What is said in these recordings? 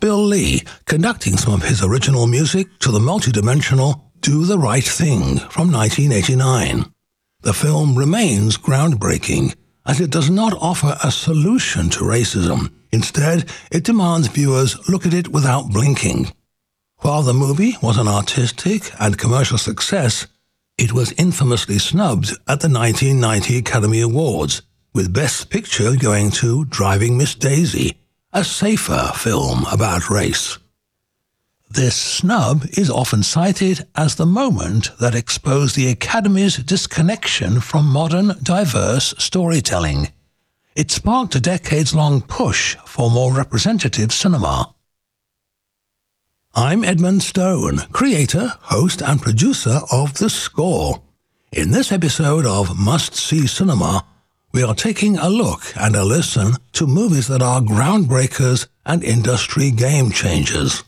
Bill Lee conducting some of his original music to the multidimensional Do the Right Thing from 1989. The film remains groundbreaking, as it does not offer a solution to racism. Instead, it demands viewers look at it without blinking. While the movie was an artistic and commercial success, it was infamously snubbed at the 1990 Academy Awards, with Best Picture going to Driving Miss Daisy, a safer film about race. This snub is often cited as the moment that exposed the Academy's disconnection from modern, diverse storytelling. It sparked a decades-long push for more representative cinema. I'm Edmund Stone, creator, host, and producer of The Score. In this episode of Must See Cinema, we are taking a look and a listen to movies that are groundbreakers and industry game changers.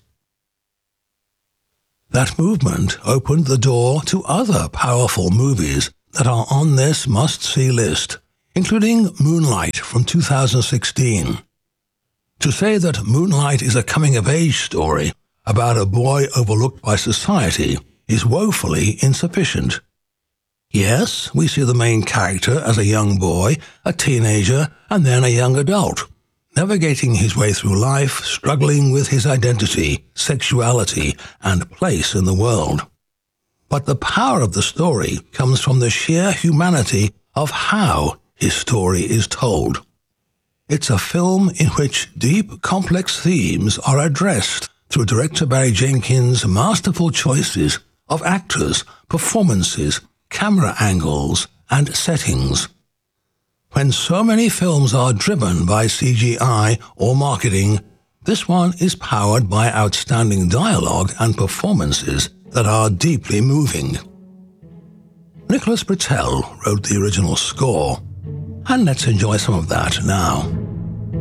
That movement opened the door to other powerful movies that are on this must-see list, including Moonlight from 2016. To say that Moonlight is a coming-of-age story about a boy overlooked by society is woefully insufficient. Yes, we see the main character as a young boy, a teenager, and then a young adult, navigating his way through life, struggling with his identity, sexuality, and place in the world. But the power of the story comes from the sheer humanity of how his story is told. It's a film in which deep, complex themes are addressed through director Barry Jenkins' masterful choices of actors, performances, camera angles, and settings. When so many films are driven by CGI or marketing, this one is powered by outstanding dialogue and performances that are deeply moving. Nicholas Britell wrote the original score, and let's enjoy some of that now.